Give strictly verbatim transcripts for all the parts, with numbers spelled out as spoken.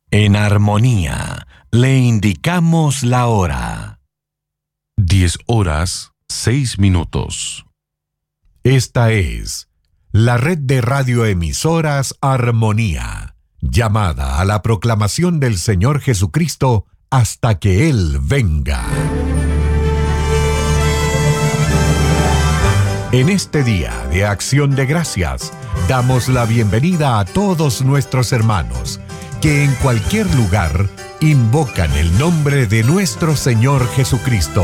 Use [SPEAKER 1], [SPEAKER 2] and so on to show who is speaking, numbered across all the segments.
[SPEAKER 1] En armonía, le indicamos la hora.
[SPEAKER 2] Diez horas, seis minutos.
[SPEAKER 3] Esta es la red de radioemisoras Armonía, llamada a la proclamación del Señor Jesucristo hasta que Él venga. En este día de Acción de Gracias, damos la bienvenida a todos nuestros hermanos que en cualquier lugar invocan el nombre de nuestro Señor Jesucristo.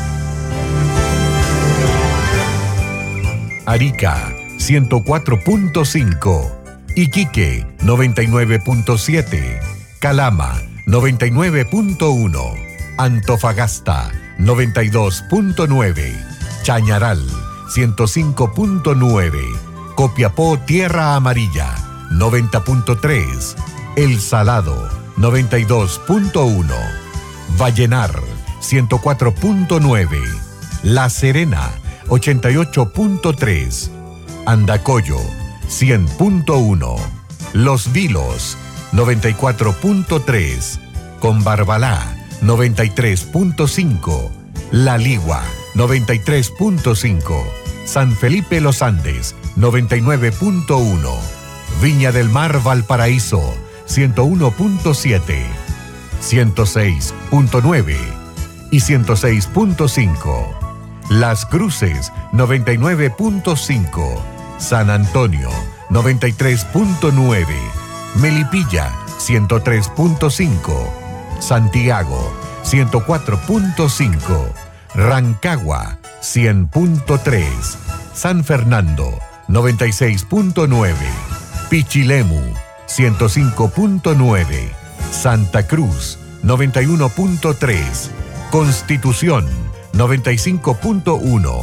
[SPEAKER 3] Arica, ciento cuatro punto cinco. Iquique, noventa y nueve punto siete. Calama, noventa y nueve punto uno. Antofagasta, noventa y dos punto nueve. Chañaral, ciento cinco punto nueve. Copiapó, Tierra Amarilla, noventa punto tres. El Salado, noventa y dos punto uno. Vallenar, ciento cuatro punto nueve. La Serena, ochenta y ocho punto tres. Andacollo, cien punto uno. Los Vilos, noventa y cuatro punto tres. Combarbalá, noventa y tres punto cinco. La Ligua, noventa y tres punto cinco. San Felipe Los Andes, noventa y nueve punto uno. Viña del Mar, Valparaíso, ciento uno punto siete. ciento seis punto nueve y ciento seis punto cinco. Las Cruces, noventa y nueve punto cinco. San Antonio, noventa y tres punto nueve. Melipilla, ciento tres punto cinco. Santiago, ciento cuatro punto cinco. Rancagua, cien punto tres. San Fernando, noventa y seis punto nueve. Pichilemu, ciento cinco punto nueve. Santa Cruz, noventa y uno punto tres. Constitución, noventa y cinco punto uno.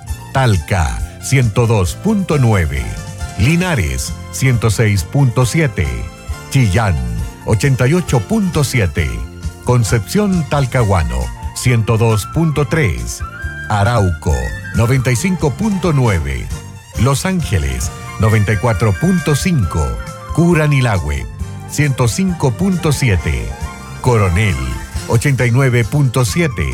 [SPEAKER 3] Talca, ciento dos punto nueve. Linares, ciento seis punto siete. Chillán, ochenta y ocho punto siete. Concepción Talcahuano, ciento dos punto tres. Arauco, noventa y cinco punto nueve. Los Ángeles, noventa y cuatro punto cinco. Curanilahue, ciento cinco punto siete. Coronel, ochenta y nueve punto siete.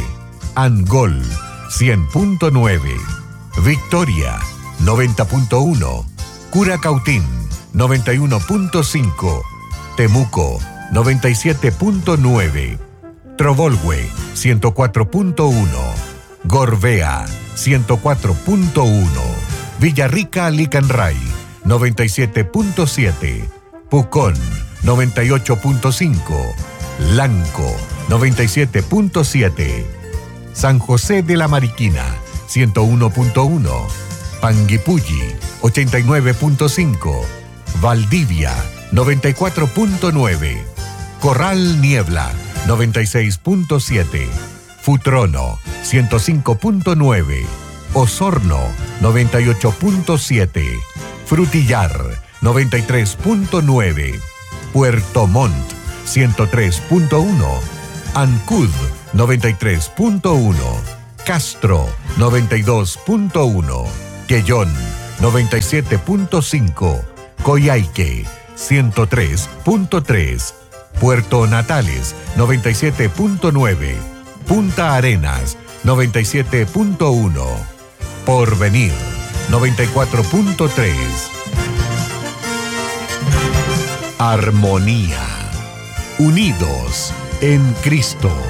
[SPEAKER 3] Angol, cien punto nueve. Victoria, noventa punto uno. Curacautín, noventa y uno punto cinco. Temuco, noventa y siete punto nueve. Trovolhue, ciento cuatro punto uno. Gorbea, ciento cuatro punto uno. Villarrica, Licanray, noventa y siete punto siete. Pucón, noventa y ocho punto cinco. Lanco, noventa y siete punto siete. San José de la Mariquina, ciento uno punto uno. Panguipulli, ochenta y nueve punto cinco. Valdivia, noventa y cuatro punto nueve. Corral Niebla, noventa y seis punto siete. Futrono, ciento cinco punto nueve. Osorno, noventa y ocho punto siete. Frutillar, noventa y tres punto nueve. Puerto Montt, ciento tres punto uno. Ancud, noventa y tres punto uno. Castro, noventa y dos punto uno. Quellón, noventa y siete punto cinco. Coyhaique, ciento tres punto tres. Puerto Natales, noventa y siete punto nueve. Punta Arenas, noventa y siete punto uno. Porvenir, noventa y cuatro punto tres. Armonía. Unidos en Cristo.